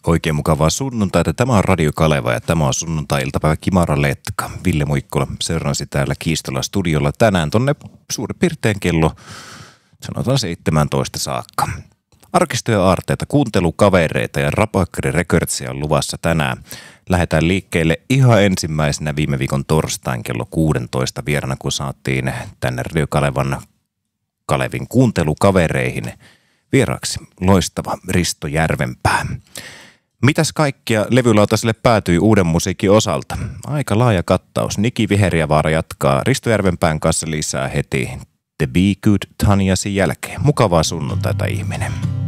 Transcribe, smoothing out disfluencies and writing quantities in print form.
Oikein mukavaa sunnuntaita. Tämä on Radio Kaleva ja tämä on sunnuntai-iltapäivä Kimara Letka. Ville Muikkola seurasi täällä Kiistola studiolla tänään tonne suurin piirtein kello, sanotaan 17 saakka. Arkistoja aarteita, kuuntelukavereita ja Rapakari Recordsia on luvassa tänään. Lähdetään liikkeelle ihan ensimmäisenä viime viikon torstain kello 16 vieraana, kun saatiin tänne Radio Kalevin kuuntelukavereihin vieraaksi loistava Risto Järvenpää. Mitäs kaikkia levylautaselle päätyi uuden musiikin osalta? Aika laaja kattaus. Niki Viheriävaara jatkaa Risto Järvenpään kanssa lisää heti The Be Good Tanjasin jälkeen. Mukavaa sunnuntaita, ihminen.